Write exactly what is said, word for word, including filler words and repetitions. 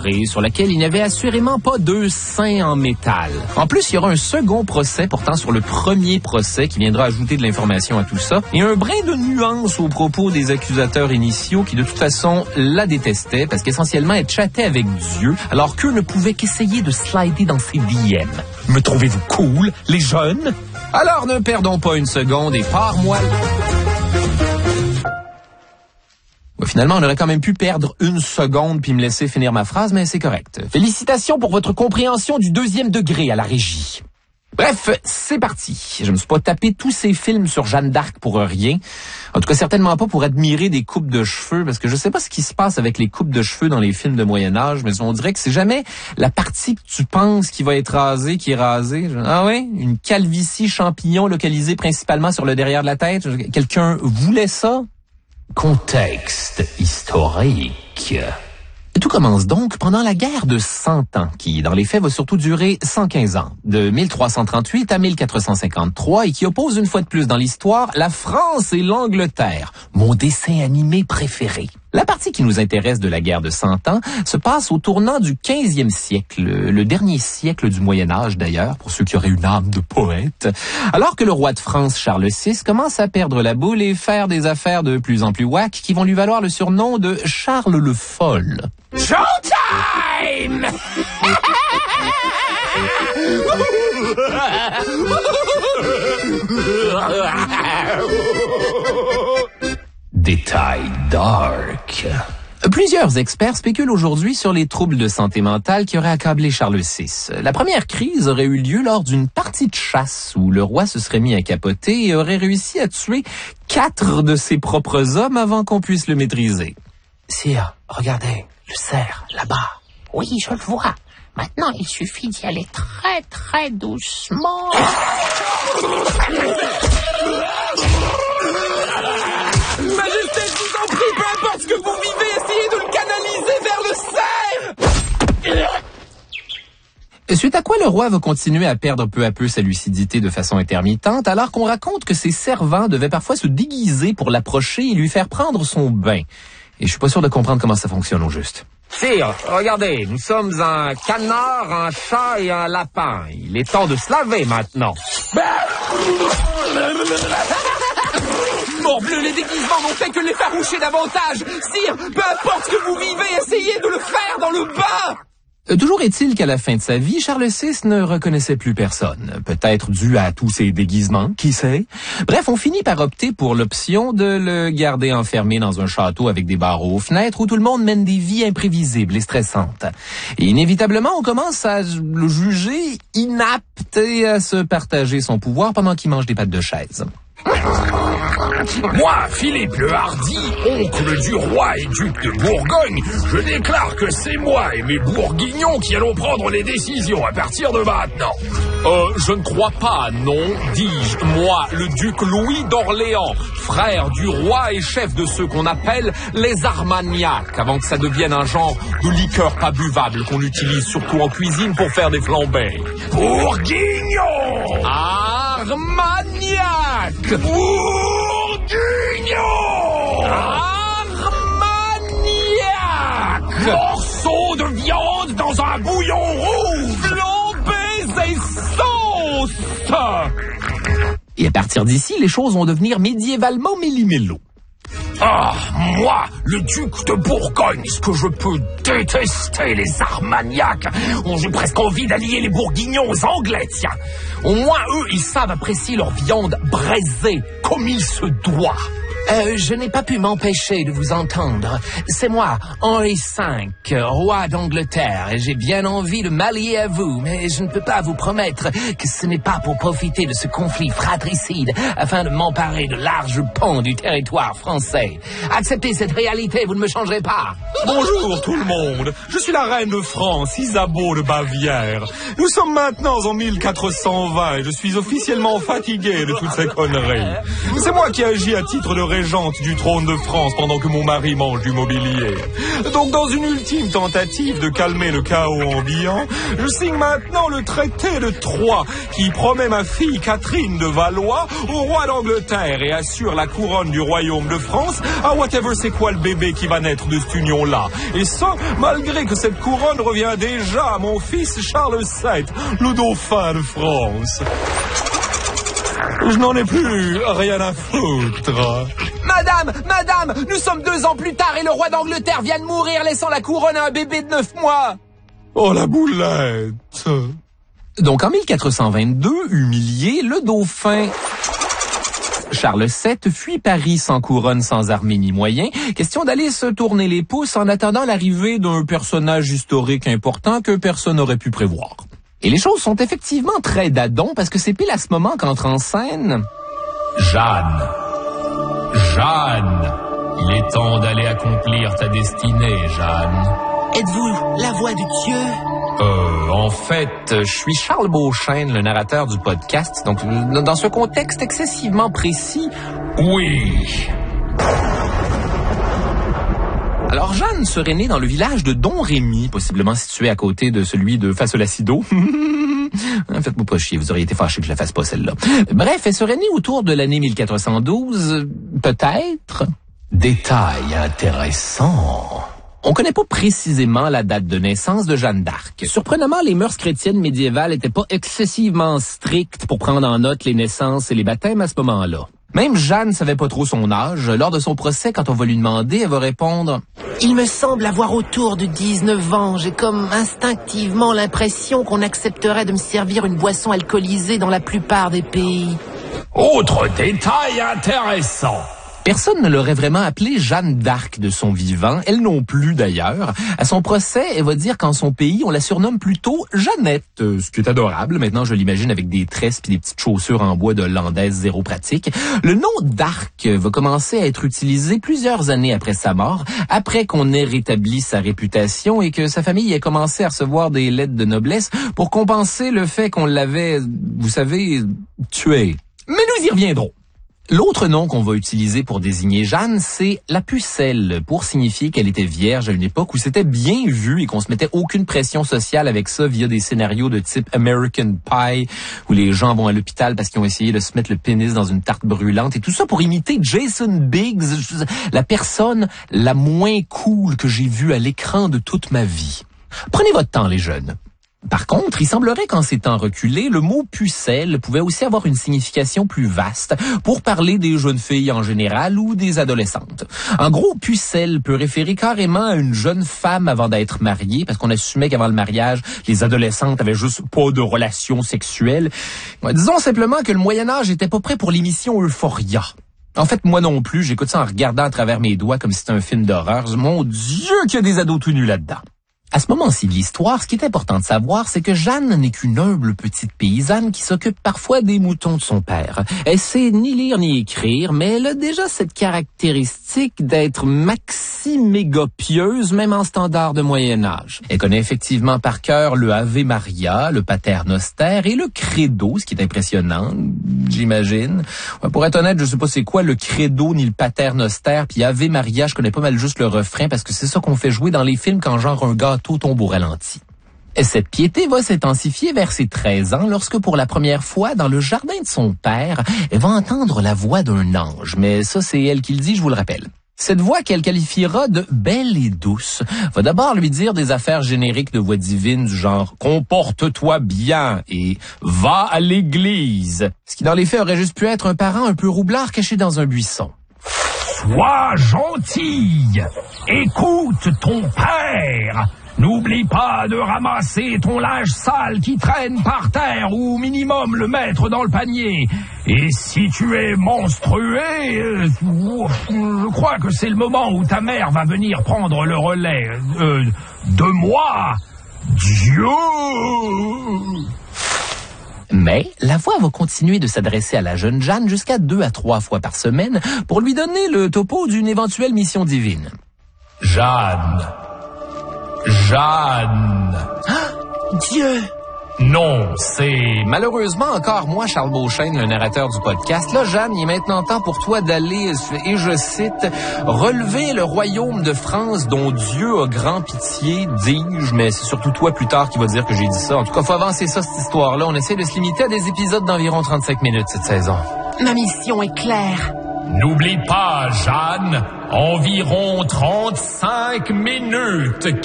élaborée sur laquelle il n'y avait assurément pas deux seins en métal. En plus, il y aura un second procès portant sur le premier procès qui viendra ajouter de l'information à tout ça et un brin de nuance aux propos des accusateurs initiaux qui de toute façon la détestaient parce qu'essentiellement elle chattait avec Dieu alors qu'eux ne pouvaient qu'essayer de slider dans ses D M. Me trouvez-vous cool, les jeunes? Alors ne perdons pas une seconde et pars-moi... Ouais, finalement, on aurait quand même pu perdre une seconde puis me laisser finir ma phrase, mais c'est correct. Félicitations pour votre compréhension du deuxième degré à la régie. Bref, c'est parti. Je me suis pas tapé tous ces films sur Jeanne d'Arc pour rien. En tout cas, certainement pas pour admirer des coupes de cheveux, parce que je sais pas ce qui se passe avec les coupes de cheveux dans les films de Moyen-Âge, mais on dirait que c'est jamais la partie que tu penses qui va être rasée qui est rasée. Ah oui? Une calvitie champignon localisée principalement sur le derrière de la tête. Quelqu'un voulait ça? Contexte historique. Tout commence donc pendant la guerre de Cent Ans, qui, dans les faits, va surtout durer cent quinze ans, de mille trois cent trente-huit à mille quatre cent cinquante-trois, et qui oppose une fois de plus dans l'histoire la France et l'Angleterre, mon dessin animé préféré. La partie qui nous intéresse de la guerre de Cent Ans se passe au tournant du quinzième siècle, le dernier siècle du Moyen Âge d'ailleurs, pour ceux qui auraient une âme de poète, alors que le roi de France, Charles six, commence à perdre la boule et faire des affaires de plus en plus whack qui vont lui valoir le surnom de Charles le Folle. Showtime! Détail dark. Plusieurs experts spéculent aujourd'hui sur les troubles de santé mentale qui auraient accablé Charles six. La première crise aurait eu lieu lors d'une partie de chasse où le roi se serait mis à capoter et aurait réussi à tuer quatre de ses propres hommes avant qu'on puisse le maîtriser. Sire, regardez, le cerf, là-bas. Oui, je le vois. Maintenant, il suffit d'y aller très, très doucement. Majesté, je vous en prie, peu importe ce que vous vivez, essayez de le canaliser vers le cerf! Suite à quoi le roi va continuer à perdre peu à peu sa lucidité de façon intermittente, alors qu'on raconte que ses servants devaient parfois se déguiser pour l'approcher et lui faire prendre son bain. Et je suis pas sûr de comprendre comment ça fonctionne au juste. Sire, regardez, nous sommes un canard, un chat et un lapin. Il est temps de se laver maintenant. Morbleu, les déguisements n'ont fait que l'effaroucher davantage. Sire, peu importe ce que vous vivez, essayez de le faire dans le bain. Toujours est-il qu'à la fin de sa vie, Charles six ne reconnaissait plus personne. Peut-être dû à tous ses déguisements, qui sait. Bref, on finit par opter pour l'option de le garder enfermé dans un château avec des barreaux aux fenêtres où tout le monde mène des vies imprévisibles et stressantes. Et inévitablement, on commence à le juger inapte et à se partager son pouvoir pendant qu'il mange des pattes de chaise. Moi, Philippe le Hardi, oncle du roi et duc de Bourgogne, je déclare que c'est moi et mes bourguignons qui allons prendre les décisions à partir de maintenant. Euh, je ne crois pas, non, dis-je, moi, le duc Louis d'Orléans, frère du roi et chef de ceux qu'on appelle les Armagnacs, avant que ça devienne un genre de liqueur pas buvable qu'on utilise surtout en cuisine pour faire des flambés. Bourguignon! Armagnac! Bourguignon! Armagnac! Morceau de viande dans un bouillon rouge! Flambés et sauces! Et à partir d'ici, les choses vont devenir médiévalement méli-mélo. Ah, moi, le duc de Bourgogne, ce que je peux détester les Armagnacs. Oh, j'ai presque envie d'allier les Bourguignons aux Anglais, tiens. Au moins, eux, ils savent apprécier leur viande braisée, comme il se doit. Euh, je n'ai pas pu m'empêcher de vous entendre. C'est moi, Henri cinq, roi d'Angleterre, et j'ai bien envie de m'allier à vous, mais je ne peux pas vous promettre que ce n'est pas pour profiter de ce conflit fratricide afin de m'emparer de larges pans du territoire français. Acceptez cette réalité, vous ne me changerez pas. Bonjour tout le monde, je suis la reine de France, Isabeau de Bavière. Nous sommes maintenant en mille quatre cent vingt et je suis officiellement fatigué de toutes ces conneries. C'est moi qui agis à titre de régente du trône de France pendant que mon mari mange du mobilier. Donc dans une ultime tentative de calmer le chaos ambiant, je signe maintenant le traité de Troyes qui promet ma fille Catherine de Valois au roi d'Angleterre et assure la couronne du royaume de France à whatever c'est quoi le bébé qui va naître de cette union-là. Et ça, malgré que cette couronne revient déjà à mon fils Charles sept, le dauphin de France. Je n'en ai plus rien à foutre. Madame, madame, nous sommes deux ans plus tard et le roi d'Angleterre vient de mourir laissant la couronne à un bébé de neuf mois. Oh la boulette. Donc en mille quatre cent vingt-deux, humilié, le dauphin Charles sept fuit Paris sans couronne, sans armée ni moyens. Question d'aller se tourner les pouces en attendant l'arrivée d'un personnage historique important que personne n'aurait pu prévoir. Et les choses sont effectivement très dadon parce que c'est pile à ce moment qu'entre en scène... Jeanne. Jeanne. Il est temps d'aller accomplir ta destinée, Jeanne. Êtes-vous la voix de Dieu? Euh, en fait, je suis Charles Beauchesne, le narrateur du podcast. Donc, dans ce contexte excessivement précis... Oui. Alors, Jeanne serait née dans le village de Domrémy, possiblement situé à côté de celui de Fasolacido. Faites-moi pas chier, vous auriez été fâché que je la fasse pas celle-là. Bref, elle serait née autour de l'année mille quatre cent douze, peut-être. Détail intéressant. On connaît pas précisément la date de naissance de Jeanne d'Arc. Surprenamment, les mœurs chrétiennes médiévales étaient pas excessivement strictes pour prendre en note les naissances et les baptêmes à ce moment-là. Même Jeanne savait pas trop son âge. Lors de son procès, quand on va lui demander, elle va répondre « Il me semble avoir autour de dix-neuf ans. J'ai comme instinctivement l'impression qu'on accepterait de me servir une boisson alcoolisée dans la plupart des pays. » Autre détail intéressant. Personne ne l'aurait vraiment appelée Jeanne d'Arc de son vivant, elle non plus d'ailleurs. À son procès, elle va dire qu'en son pays, on la surnomme plutôt Jeannette, euh, ce qui est adorable. Maintenant, je l'imagine avec des tresses puis des petites chaussures en bois de landaise zéro pratique. Le nom d'Arc va commencer à être utilisé plusieurs années après sa mort, après qu'on ait rétabli sa réputation et que sa famille ait commencé à recevoir des lettres de noblesse pour compenser le fait qu'on l'avait, vous savez, tué. Mais nous y reviendrons. L'autre nom qu'on va utiliser pour désigner Jeanne, c'est la pucelle, pour signifier qu'elle était vierge à une époque où c'était bien vu et qu'on se mettait aucune pression sociale avec ça via des scénarios de type American Pie, où les gens vont à l'hôpital parce qu'ils ont essayé de se mettre le pénis dans une tarte brûlante et tout ça pour imiter Jason Biggs, la personne la moins cool que j'ai vue à l'écran de toute ma vie. Prenez votre temps, les jeunes. Par contre, il semblerait qu'en ces temps reculés, le mot pucelle pouvait aussi avoir une signification plus vaste pour parler des jeunes filles en général ou des adolescentes. En gros, pucelle peut référer carrément à une jeune femme avant d'être mariée, parce qu'on assumait qu'avant le mariage, les adolescentes avaient juste pas de relations sexuelles. Disons simplement que le Moyen-Âge était pas prêt pour l'émission Euphoria. En fait, moi non plus, j'écoute ça en regardant à travers mes doigts comme si c'était un film d'horreur. Mon Dieu, qu'il y a des ados tout nus là-dedans. À ce moment-ci de l'histoire, ce qui est important de savoir, c'est que Jeanne n'est qu'une humble petite paysanne qui s'occupe parfois des moutons de son père. Elle sait ni lire ni écrire, mais elle a déjà cette caractéristique d'être maxi-méga pieuse, même en standard de Moyen-Âge. Elle connaît effectivement par cœur le Ave Maria, le Pater Noster et le Credo, ce qui est impressionnant, j'imagine. Pour être honnête, je sais pas c'est quoi le Credo ni le Pater Noster, puis Ave Maria, je connais pas mal juste le refrain parce que c'est ça qu'on fait jouer dans les films quand genre un gars tout tombe au ralenti. Et cette piété va s'intensifier vers ses treize ans lorsque pour la première fois, dans le jardin de son père, elle va entendre la voix d'un ange. Mais ça, c'est elle qui le dit, je vous le rappelle. Cette voix qu'elle qualifiera de belle et douce va d'abord lui dire des affaires génériques de voix divine du genre « comporte-toi bien » et « va à l'église », ce qui dans les faits aurait juste pu être un parent un peu roublard caché dans un buisson. Sois gentille, écoute ton père. N'oublie pas de ramasser ton linge sale qui traîne par terre ou au minimum le mettre dans le panier. Et si tu es menstrué, euh, je crois que c'est le moment où ta mère va venir prendre le relais euh, de moi. Dieu! Mais la voix va continuer de s'adresser à la jeune Jeanne jusqu'à deux à trois fois par semaine pour lui donner le topo d'une éventuelle mission divine. Jeanne. Jeanne. Ah, Dieu. Non, c'est... Malheureusement, encore moi, Charles Beauchesne, le narrateur du podcast. Là, Jeanne, il est maintenant temps pour toi d'aller, et je cite, « relever le royaume de France dont Dieu a grand pitié, dis-je, mais c'est surtout toi plus tard qui va dire que j'ai dit ça. En tout cas, faut avancer ça, cette histoire-là. On essaie de se limiter à des épisodes d'environ trente-cinq minutes cette saison. » Ma mission est claire. N'oublie pas, Jeanne, environ trente-cinq minutes.